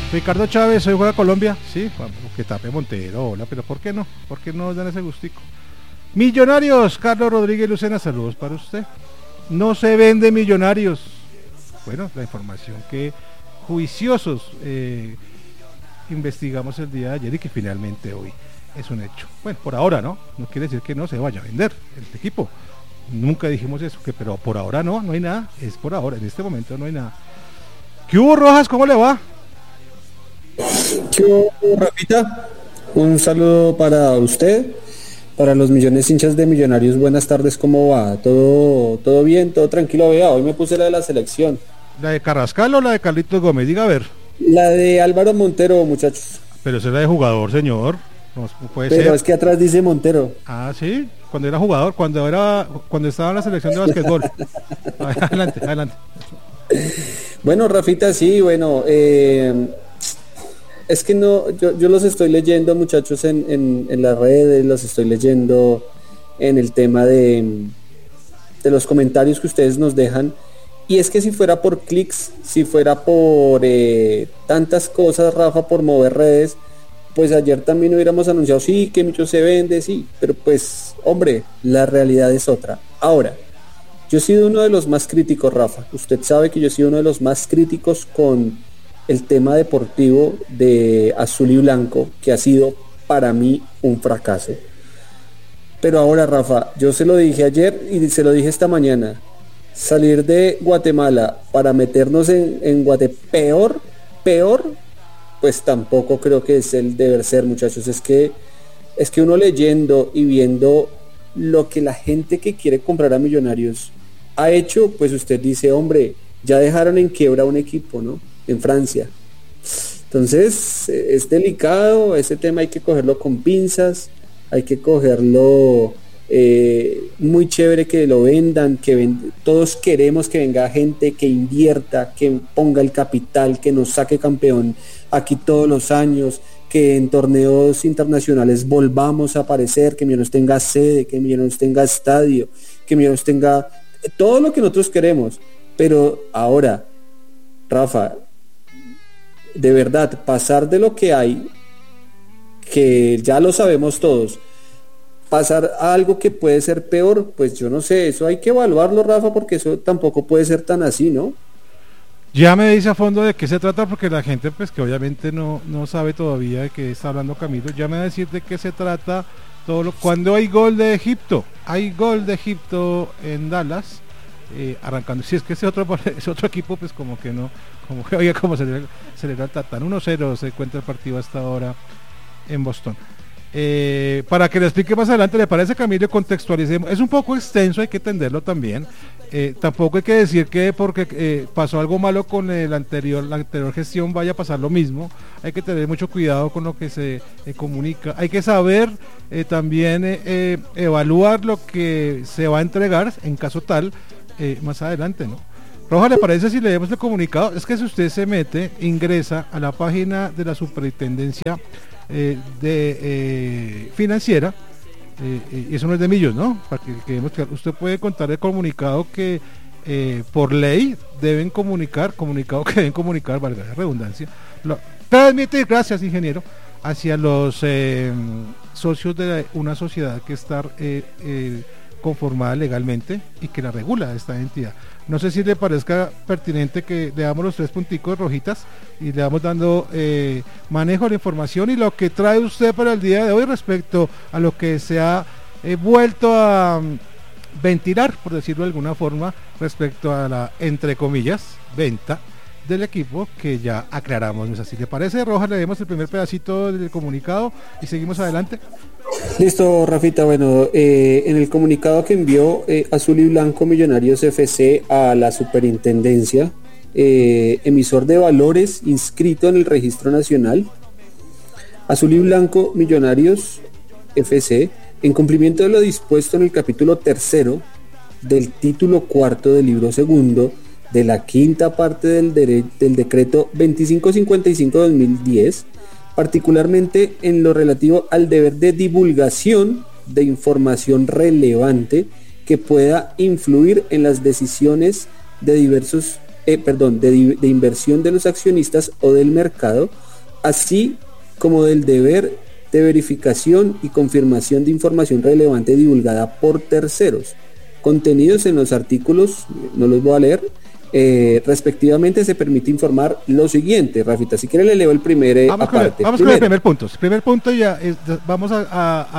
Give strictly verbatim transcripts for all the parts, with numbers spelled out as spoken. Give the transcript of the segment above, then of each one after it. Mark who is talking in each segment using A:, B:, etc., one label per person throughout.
A: Ricardo Chávez, hoy juega Colombia. Sí, que tape Montero, hola, pero ¿por qué no? ¿Por qué no dan ese gustico? Millonarios, Carlos Rodríguez Lucena, saludos para usted. No se vende Millonarios. Bueno, la información que juiciosos eh, investigamos el día de ayer y que finalmente hoy es un hecho. Bueno, por ahora no, no quiere decir que no se vaya a vender el equipo. Nunca dijimos eso, que pero por ahora no, no hay nada, es por ahora, en este momento no hay nada. ¿Qué hubo, Rojas? ¿Cómo le va?
B: ¿Qué hubo, Rafita? Un saludo para usted, para los millones hinchas de Millonarios. Buenas tardes, ¿cómo va? ¿Todo, todo bien? ¿Todo tranquilo? Vea, hoy me puse la de la selección.
A: ¿La de Carrascal o la de Carlitos Gómez? Diga a ver.
B: La de Álvaro Montero, muchachos.
A: Pero esa es la de jugador, señor. No puede
B: Pero
A: ser.
B: es que atrás dice Montero.
A: Ah, sí, cuando era jugador, cuando era, cuando estaba en la selección de básquetbol. Adelante, adelante.
B: Bueno, Rafita, sí, bueno, eh, es que no, yo, yo los estoy leyendo, muchachos, en, en, en las redes, los estoy leyendo en el tema de, de los comentarios que ustedes nos dejan. Y es que si fuera por clics, si fuera por eh, tantas cosas, Rafa, por mover redes, pues ayer también hubiéramos anunciado, sí, que Millo se vende, sí, pero pues, hombre, la realidad es otra. Ahora, yo he sido uno de los más críticos, Rafa. Usted sabe que yo he sido uno de los más críticos con el tema deportivo de Azul y Blanco, que ha sido para mí un fracaso. Pero ahora, Rafa, yo se lo dije ayer y se lo dije esta mañana. Salir de Guatemala para meternos en, en Guate peor, peor, pues tampoco creo que es el deber ser, muchachos. Es que, es que uno leyendo y viendo lo que la gente que quiere comprar a Millonarios ha hecho, pues usted dice, hombre, ya dejaron en quiebra un equipo, ¿no? En Francia. Entonces, es delicado, ese tema hay que cogerlo con pinzas, hay que cogerlo eh, muy chévere que lo vendan, que ven, todos queremos que venga gente que invierta, que ponga el capital, que nos saque campeón aquí todos los años, que en torneos internacionales volvamos a aparecer, que Millonarios tenga sede, que Millonarios tenga estadio, que Millonarios tenga todo lo que nosotros queremos. Pero ahora, Rafa, de verdad, pasar de lo que hay, que ya lo sabemos todos, pasar a algo que puede ser peor, pues yo no sé, eso hay que evaluarlo, Rafa, porque eso tampoco puede ser tan así, ¿no?
A: Ya me dice a fondo de qué se trata, porque la gente pues que obviamente no, no sabe todavía de qué está hablando Camilo, ya me va a decir de qué se trata todo lo, cuando hay gol de Egipto, hay gol de Egipto en Dallas, eh, arrancando, si es que ese otro, ese otro equipo pues como que no, como que oiga cómo se le, se le da el tatán, uno cero se cuenta el partido hasta ahora en Boston. Eh, para que le explique más adelante, ¿le parece, Camilo? Contextualicemos, es un poco extenso, hay que entenderlo también, eh, tampoco hay que decir que porque eh, pasó algo malo con el anterior, la anterior gestión vaya a pasar lo mismo, hay que tener mucho cuidado con lo que se eh, comunica, hay que saber eh, también eh, eh, evaluar lo que se va a entregar en caso tal eh, más adelante, ¿no? Roja, ¿le parece si leemos el comunicado? Es que si usted se mete, ingresa a la página de la superintendencia Eh, de eh, financiera, eh, y eso no es de Millos, ¿no? Para que quedemos claros, usted puede contar el comunicado que eh, por ley deben comunicar, comunicado que deben comunicar, valga la redundancia, lo, transmitir, gracias ingeniero, hacia los eh, socios de una sociedad que está eh, eh, conformada legalmente y que la regula esta entidad. No sé si le parezca pertinente que le damos los tres punticos rojitas y le vamos dando eh, manejo a la información y lo que trae usted para el día de hoy respecto a lo que se ha eh, vuelto a um, ventilar, por decirlo de alguna forma, respecto a la, entre comillas, venta del equipo que ya aclaramos. ¿No es así? ¿Le parece, Rojas? Le demos el primer pedacito del comunicado y seguimos adelante.
B: Listo, Rafita. Bueno, eh, en el comunicado que envió eh, Azul y Blanco Millonarios F C a la superintendencia, eh, emisor de valores inscrito en el registro nacional, Azul y Blanco Millonarios F C, en cumplimiento de lo dispuesto en el capítulo tercero del título cuarto del libro segundo de la quinta parte del, dere- del decreto veinticinco cincuenta y cinco de dos mil diez, particularmente en lo relativo al deber de divulgación de información relevante que pueda influir en las decisiones de diversos eh, perdón, de, de inversión de los accionistas o del mercado, así como del deber de verificación y confirmación de información relevante divulgada por terceros, contenidos en los artículos, no los voy a leer, eh, respectivamente. Se permite informar lo siguiente. Rafita, si quiere le leo el primer eh,
A: vamos
B: aparte.
A: Con el, vamos con el primer punto. El primer punto ya es, vamos a,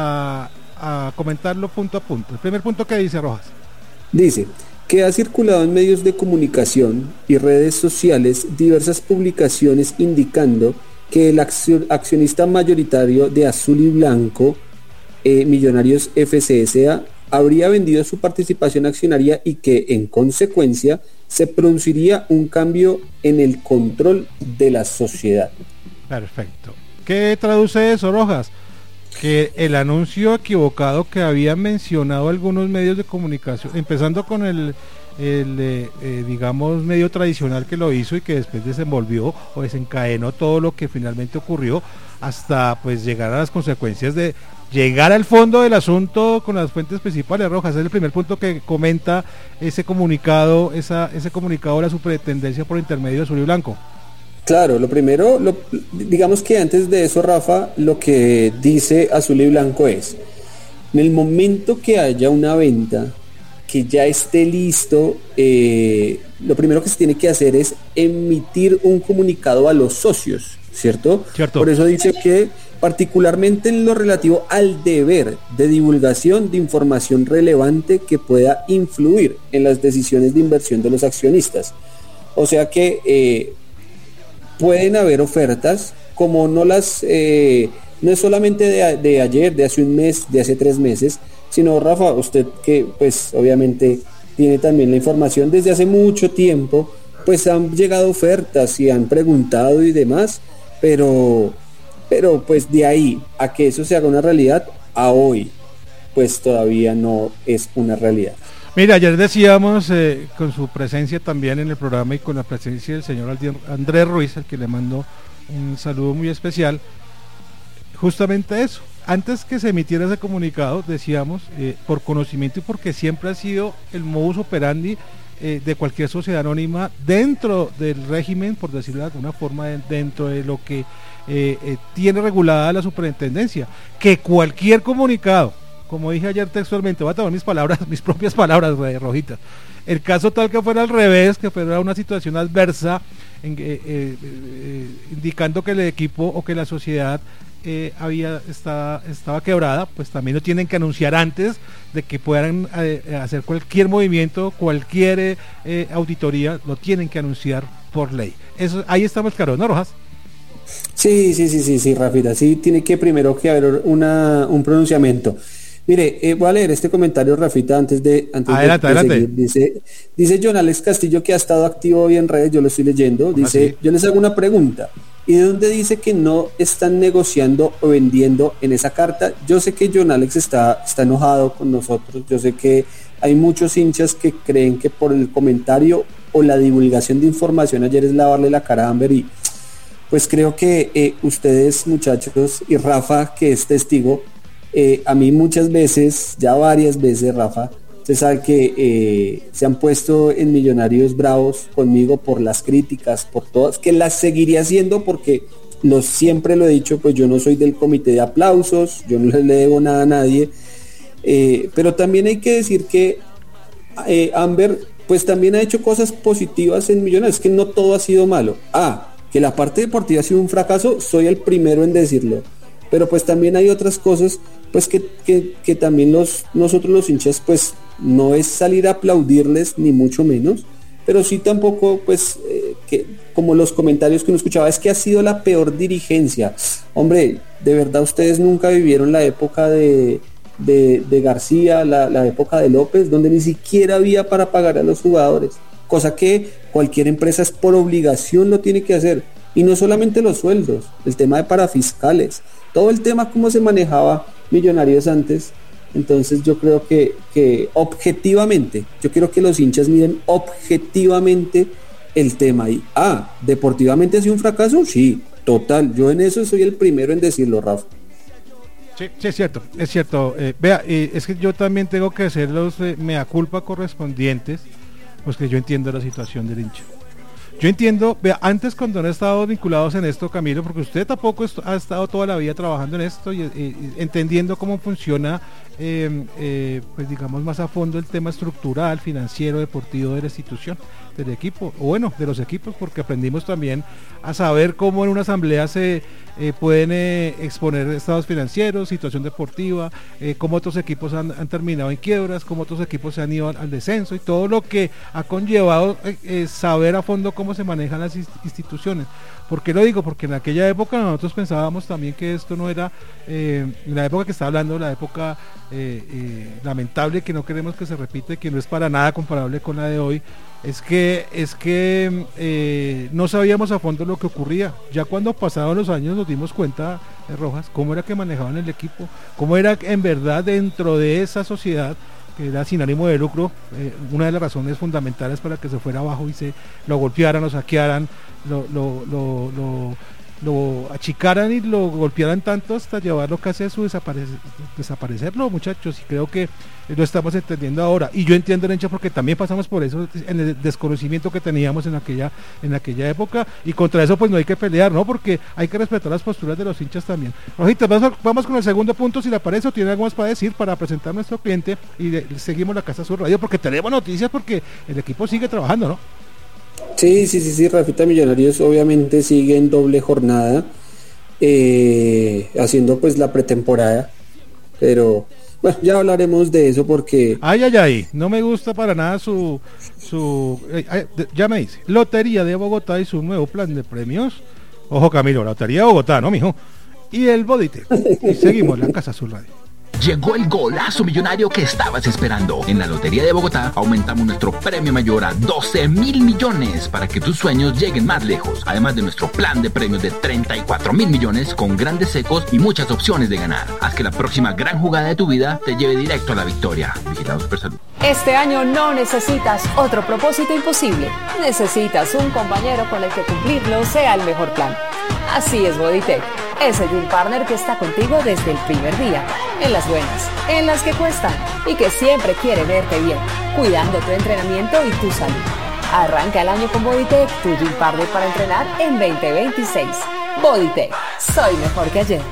A: a, a, a comentarlo punto a punto. El primer punto que dice Rojas.
B: Dice que ha circulado en medios de comunicación y redes sociales diversas publicaciones indicando que el accionista mayoritario de Azul y Blanco, eh, Millonarios F C S A, habría vendido su participación accionaria y que en consecuencia se produciría un cambio en el control de la sociedad.
A: Perfecto. ¿Qué traduce eso, Rojas? Que el anuncio equivocado que habían mencionado algunos medios de comunicación, empezando con el el eh, eh, digamos medio tradicional que lo hizo y que después desenvolvió o desencadenó todo lo que finalmente ocurrió, hasta pues llegar a las consecuencias de llegar al fondo del asunto con las fuentes principales. Rojas, es el primer punto que comenta ese comunicado, esa, ese comunicado de la Superintendencia por intermedio de Azul y Blanco.
B: Claro, lo primero, lo, digamos que antes de eso, Rafa, lo que dice Azul y Blanco es, en el momento que haya una venta que ya esté listo, eh, lo primero que se tiene que hacer es emitir un comunicado a los socios, ¿cierto?
A: Cierto.
B: Por eso dice que particularmente en lo relativo al deber de divulgación de información relevante que pueda influir en las decisiones de inversión de los accionistas. O sea que eh, pueden haber ofertas, como no las, eh, no es solamente de, de ayer, de hace un mes, de hace tres meses, sino, Rafa, usted que pues obviamente tiene también la información desde hace mucho tiempo, pues han llegado ofertas y han preguntado y demás, pero, pero pues de ahí a que eso se haga una realidad, a hoy, pues todavía no es una realidad.
A: Mira, ayer decíamos eh, con su presencia también en el programa y con la presencia del señor Andrés Ruiz, al que le mando un saludo muy especial, justamente eso. Antes que se emitiera ese comunicado, decíamos, eh, por conocimiento y porque siempre ha sido el modus operandi eh, de cualquier sociedad anónima dentro del régimen, por decirlo de alguna forma, de, dentro de lo que eh, eh, tiene regulada la superintendencia, que cualquier comunicado, como dije ayer textualmente, voy a tomar mis palabras, mis propias palabras, Rojita, el caso tal que fuera al revés, que fuera una situación adversa, en, eh, eh, eh, indicando que el equipo o que la sociedad Eh, había estaba, estaba quebrada, pues también lo tienen que anunciar antes de que puedan eh, hacer cualquier movimiento, cualquier eh, eh, auditoría, lo tienen que anunciar por ley. Eso, ahí estamos claros, ¿no, Rojas?
B: Sí, sí, sí, sí, sí, Rafita, sí tiene que primero que haber una, un pronunciamiento. Mire, eh, voy a leer este comentario, Rafita, antes de antes
A: adelante,
B: de, de
A: adelante.
B: seguir. Dice, dice John Alex Castillo, que ha estado activo hoy en redes, yo lo estoy leyendo, dice,
A: ¿Ah, sí?
B: Yo les hago una pregunta. ¿Y de dónde dice que no están negociando o vendiendo en esa carta? Yo sé que John Alex está, está enojado con nosotros, yo sé que hay muchos hinchas que creen que por el comentario o la divulgación de información ayer es lavarle la cara a Amber, y pues creo que eh, ustedes, muchachos, y Rafa, que es testigo, eh, a mí muchas veces, ya varias veces, Rafa, usted sabe que eh, se han puesto en Millonarios bravos conmigo por las críticas, por todas, que las seguiría haciendo porque lo, siempre lo he dicho, pues yo no soy del comité de aplausos, yo no le debo nada a nadie, eh, pero también hay que decir que eh, Amber pues también ha hecho cosas positivas en Millonarios, que no todo ha sido malo. Ah, que la parte deportiva ha sido un fracaso, soy el primero en decirlo, pero pues también hay otras cosas pues que, que, que también los, nosotros los hinchas pues no es salir a aplaudirles ni mucho menos, pero sí tampoco pues eh, que como los comentarios que uno escuchaba, es que ha sido la peor dirigencia. Hombre, de verdad ustedes nunca vivieron la época de, de, de García, la, la época de López, donde ni siquiera había para pagar a los jugadores, cosa que cualquier empresa es por obligación lo tiene que hacer, y no solamente los sueldos, el tema de parafiscales, todo el tema cómo se manejaba Millonarios antes. Entonces yo creo que, que objetivamente, yo quiero que los hinchas miren objetivamente el tema, y ah, deportivamente ha sido un fracaso, sí, total, yo en eso soy el primero en decirlo, Rafa.
A: Sí, sí, es cierto, es cierto. Eh, vea, eh, es que yo también tengo que hacer los eh, mea culpa correspondientes, pues que yo entiendo la situación del hincha. yo entiendo, vea, antes cuando no he estado vinculados en esto, Camilo, porque usted tampoco est- ha estado toda la vida trabajando en esto y, y- y entendiendo cómo funciona, eh, eh, pues digamos más a fondo el tema estructural, financiero, deportivo de la institución, del equipo, o bueno, de los equipos, porque aprendimos también a saber cómo en una asamblea se eh, pueden eh, exponer estados financieros, situación deportiva, eh, cómo otros equipos han, han terminado en quiebras, cómo otros equipos se han ido al, al descenso y todo lo que ha conllevado eh, eh, saber a fondo cómo se manejan las is- instituciones. ¿Por qué lo digo? Porque en aquella época nosotros pensábamos también que esto no era, eh, en la época que está hablando, la época eh, eh, lamentable que no queremos que se repite, que no es para nada comparable con la de hoy, es que es que eh, no sabíamos a fondo lo que ocurría. Ya cuando pasaron los años nos dimos cuenta, eh, Rojas, cómo era que manejaban el equipo, cómo era en verdad dentro de esa sociedad que era sin ánimo de lucro, eh, una de las razones fundamentales para que se fuera abajo y se lo golpearan, lo saquearan, lo, lo, lo, lo, lo achicaran y lo golpearan tanto hasta llevarlo casi a su desapare- desaparecerlo, muchachos, y creo que lo estamos entendiendo ahora, y yo entiendo el hincha porque también pasamos por eso, en el desconocimiento que teníamos en aquella en aquella época, y contra eso pues no hay que pelear, ¿no? Porque hay que respetar las posturas de los hinchas también. Rojita, vamos, vamos con el segundo punto, si le parece, o tiene algo más para decir para presentar a nuestro cliente, y de, seguimos la Casa Sur Radio, porque tenemos noticias, porque el equipo sigue trabajando, ¿no?
B: Sí, sí, sí, sí, Rafita, Millonarios obviamente sigue en doble jornada, eh, haciendo pues la pretemporada, pero bueno, ya hablaremos de eso porque...
A: Ay, ay, ay, no me gusta para nada su... su eh, eh, ya me dice, Lotería de Bogotá y su nuevo plan de premios. Ojo, Camilo, Lotería de Bogotá, ¿no, mijo? Y el Bodite. Y seguimos la Casa Sur Radio.
C: Llegó el golazo millonario que estabas esperando. En la Lotería de Bogotá aumentamos nuestro premio mayor a doce mil millones para que tus sueños lleguen más lejos. Además de nuestro plan de premios de treinta y cuatro mil millones con grandes secos y muchas opciones de ganar. Haz que la próxima gran jugada de tu vida te lleve directo a la victoria. Vigilado Supersalud.
D: Este año no necesitas otro propósito imposible. Necesitas un compañero con el que cumplirlo sea el mejor plan. Así es Bodytech, ese Gym Partner que está contigo desde el primer día, en las buenas, en las que cuestan y que siempre quiere verte bien, cuidando tu entrenamiento y tu salud. Arranca el año con Bodytech, tu Gym Partner para entrenar en veinte veintiséis. Bodytech, soy mejor que ayer.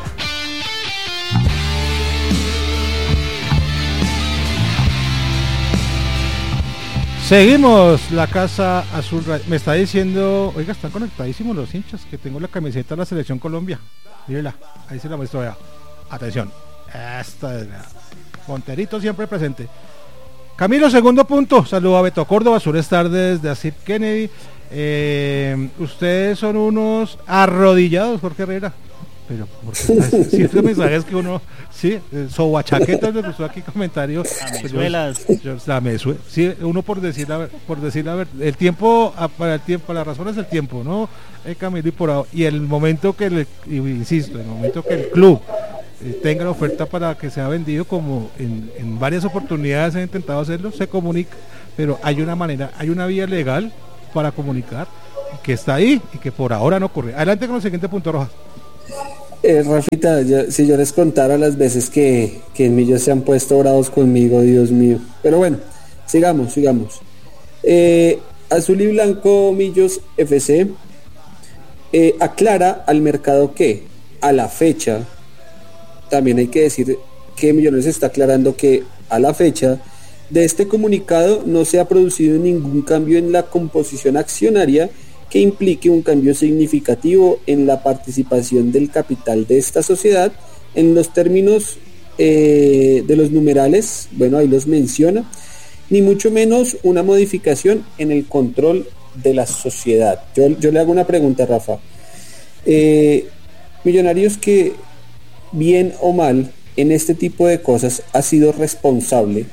A: Seguimos la Casa Azul Radio. Me está diciendo, oiga, están conectadísimos los hinchas, que tengo la camiseta de la Selección Colombia. Mírela, ahí se la muestro, vea. Atención. Esta es la Monterito siempre presente. Camilo, segundo punto. Saludo a Beto Córdoba, suele tardes de Asip Kennedy. Eh, ustedes son unos arrodillados, Jorge Herrera. Pero porque si estos mensajes que uno, sí, eh, sobachaquetas me puso aquí comentario.
E: Amezuelas.
A: La mesue, sí, uno por decir la, por decir la verdad, el tiempo a- para el tiempo, la razón es el tiempo, no el Camilo y por ahora, y el momento que le, y insisto, el momento que el club eh, tenga la oferta para que sea vendido, como en, en varias oportunidades han intentado hacerlo, se comunica, pero hay una manera, hay una vía legal para comunicar que está ahí y que por ahora no ocurre. Adelante con el siguiente punto, Rojas.
B: Eh, Rafita, yo- si yo les contara las veces que, que en Millos se han puesto bravos conmigo, Dios mío. Pero bueno, sigamos, sigamos. Eh, Azul y Blanco Millos F C eh, aclara al mercado que a la fecha, también hay que decir que Millonarios está aclarando que a la fecha de este comunicado no se ha producido ningún cambio en la composición accionaria que implique un cambio significativo en la participación del capital de esta sociedad en los términos eh, de los numerales, bueno, ahí los menciona, ni mucho menos una modificación en el control de la sociedad. Yo, yo le hago una pregunta, Rafa. Eh, Millonarios, que bien o mal en este tipo de cosas ha sido responsable,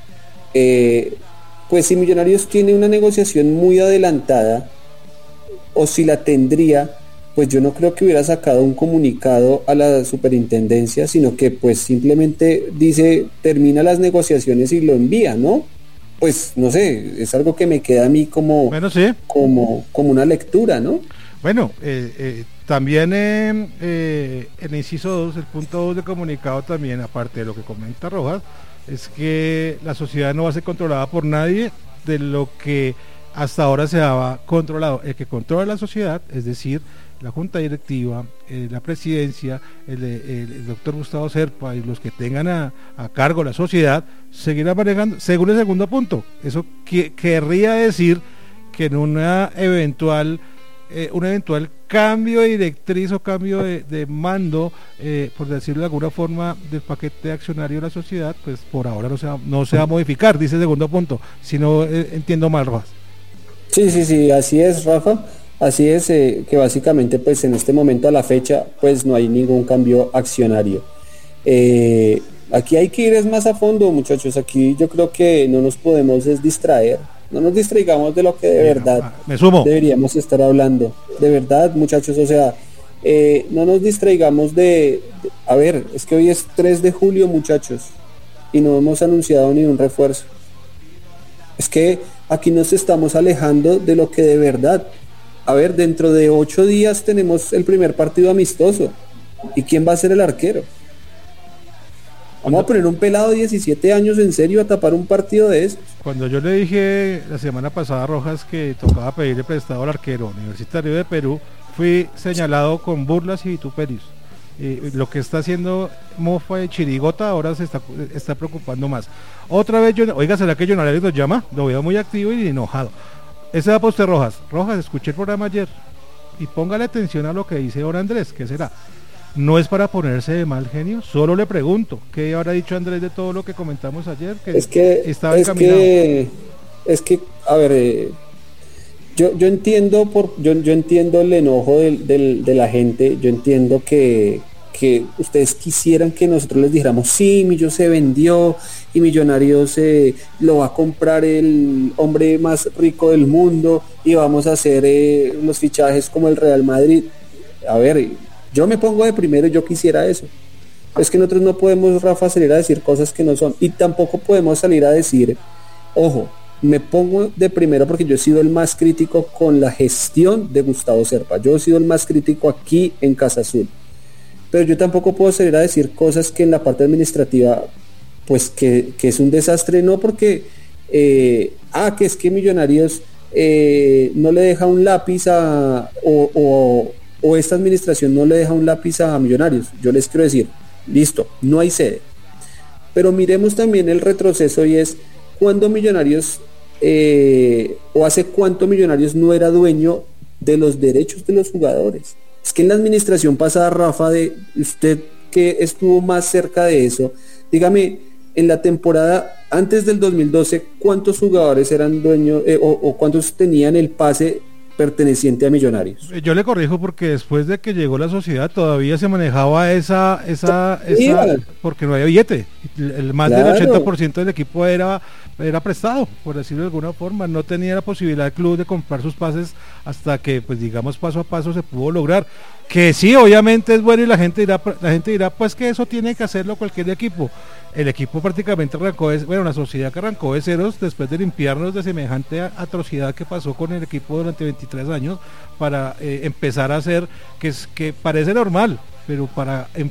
B: eh, pues si Millonarios tiene una negociación muy adelantada, o si la tendría, pues yo no creo que hubiera sacado un comunicado a la superintendencia, sino que pues simplemente dice, termina las negociaciones y lo envía, ¿no? Pues no sé, es algo que me queda a mí como,
A: Bueno, sí.
B: como, como una lectura, ¿no?
A: Bueno, eh, eh, también eh, eh, el inciso dos, el punto dos del comunicado también, aparte de lo que comenta Rojas, es que la sociedad no va a ser controlada por nadie, de lo que hasta ahora se daba controlado. El que controla la sociedad, es decir, la junta directiva, eh, la presidencia, el, el, el doctor Gustavo Serpa y los que tengan a, a cargo la sociedad, seguirán manejando, según el segundo punto. Eso que, querría decir que en una eventual eh, un eventual cambio de directriz o cambio de, de mando, eh, por decirlo de alguna forma, del paquete accionario de la sociedad, pues por ahora no se va, no se va a modificar, dice el segundo punto, si no eh, entiendo mal, Rojas.
B: Sí, sí, sí, así es, Rafa. Así es, eh, que básicamente pues en este momento a la fecha pues no hay ningún cambio accionario. Eh, aquí hay que ir es más a fondo, muchachos. Aquí yo creo que no nos podemos es distraer, no nos distraigamos de lo que de verdad
A: me sumo.
B: Deberíamos estar hablando. De verdad, muchachos, o sea, eh, no nos distraigamos de, de... A ver, es que hoy es tres de julio, muchachos, y no hemos anunciado ni un refuerzo. Es que aquí nos estamos alejando de lo que de verdad... A ver, dentro de ocho días tenemos el primer partido amistoso. ¿Y quién va a ser el arquero? Vamos a poner un pelado de diecisiete años en serio a tapar un partido de esos.
A: Cuando yo le dije la semana pasada a Rojas que tocaba pedirle prestado al arquero universitario de Perú, fui señalado con burlas y vituperios. Eh, lo que está haciendo mofa de chirigota ahora se está, está preocupando más. Otra vez, yo, oiga, ¿será que Jonathan nos llama? Lo veo muy activo y enojado. Ese va para usted, Rojas. Rojas, escuché el programa ayer y póngale atención a lo que dice ahora Andrés. ¿Qué será? No es para ponerse de mal genio, solo le pregunto ¿qué habrá dicho Andrés de todo lo que comentamos ayer? Que
B: es que
A: estaba
B: es
A: encaminado.
B: que es que a ver, eh, yo yo entiendo por yo yo entiendo el enojo del, del, de la gente. Yo entiendo que que ustedes quisieran que nosotros les dijéramos sí, Millo se vendió y Millonarios eh, lo va a comprar el hombre más rico del mundo y vamos a hacer eh, los fichajes como el Real Madrid. A ver, yo me pongo de primero y yo quisiera eso. Es que nosotros no podemos, Rafa, salir a decir cosas que no son, y tampoco podemos salir a decir, ojo, me pongo de primero porque yo he sido el más crítico con la gestión de Gustavo Serpa. Yo he sido el más crítico aquí en Casa Azul. Pero yo tampoco puedo salir a decir cosas que en la parte administrativa, pues que, que es un desastre, no porque, eh, ah, que es que Millonarios eh, no le deja un lápiz a, o, o, o esta administración no le deja un lápiz a Millonarios. Yo les quiero decir, listo, no hay sede. Pero miremos también el retroceso y es cuando Millonarios, eh, o hace cuánto Millonarios no era dueño de los derechos de los jugadores. Es que en la administración pasada, Rafa, de usted que estuvo más cerca de eso, dígame, en la temporada antes del dos mil doce, ¿cuántos jugadores eran dueños eh, o, o cuántos tenían el pase perteneciente a Millonarios?
A: Yo le corrijo porque después de que llegó la sociedad todavía se manejaba esa, esa, esa porque no había billete. El, el más claro. del ochenta por ciento del equipo era, era prestado, por decirlo de alguna forma. No tenía la posibilidad el club de comprar sus pases hasta que, pues digamos, paso a paso se pudo lograr. Que sí, obviamente es bueno y la gente dirá, la gente dirá, pues que eso tiene que hacerlo cualquier equipo. El equipo prácticamente arrancó, de, bueno, una sociedad que arrancó de ceros después de limpiarnos de semejante atrocidad que pasó con el equipo durante veintitrés años para eh, empezar a hacer, que, es, que parece normal, pero para